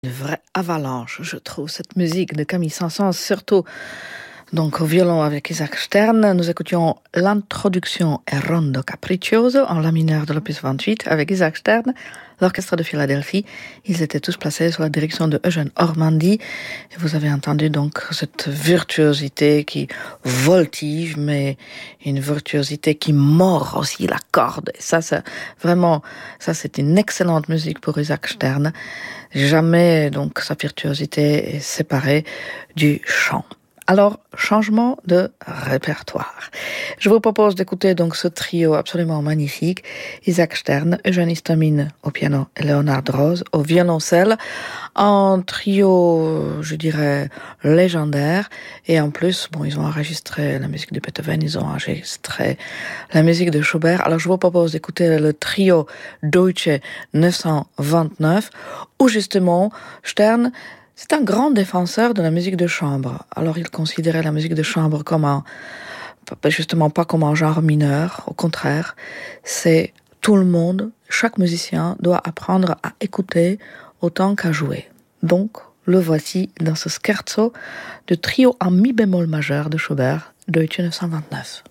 Une vraie avalanche, je trouve, cette musique de Camille Saint-Saëns, surtout donc au violon avec Isaac Stern. Nous écoutions l'introduction et Rondo Capriccioso en la mineur de l'opus 28 avec Isaac Stern, l'orchestre de Philadelphie. Ils étaient tous placés sous la direction de Eugène Ormandy. Et vous avez entendu donc cette virtuosité qui voltige, mais une virtuosité qui mord aussi la corde. Et ça, c'est vraiment, ça c'est une excellente musique pour Isaac Stern. Jamais donc sa virtuosité est séparée du chant. Alors, changement de répertoire. Je vous propose d'écouter donc ce trio absolument magnifique. Isaac Stern, Eugène Istomine au piano et Leonard Rose au violoncelle. Un trio, je dirais, légendaire. Et en plus, bon, ils ont enregistré la musique de Beethoven, ils ont enregistré la musique de Schubert. Alors, je vous propose d'écouter le trio Deutsche 929, où justement, Stern, c'est un grand défenseur de la musique de chambre. Alors, il considérait la musique de chambre comme justement pas comme un genre mineur. Au contraire, c'est tout le monde, chaque musicien doit apprendre à écouter autant qu'à jouer. Donc, le voici dans ce scherzo de trio en mi bémol majeur de Schubert, Deutsche 929.